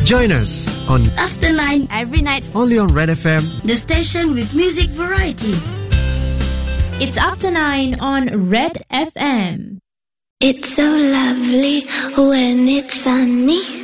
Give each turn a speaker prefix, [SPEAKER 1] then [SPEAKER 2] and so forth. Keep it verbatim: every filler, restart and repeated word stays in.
[SPEAKER 1] Join us on
[SPEAKER 2] After nine
[SPEAKER 3] every night,
[SPEAKER 1] only on Red F M,
[SPEAKER 2] the station with music variety.
[SPEAKER 4] It's After nine on Red F M.
[SPEAKER 5] It's so lovely when it's sunny.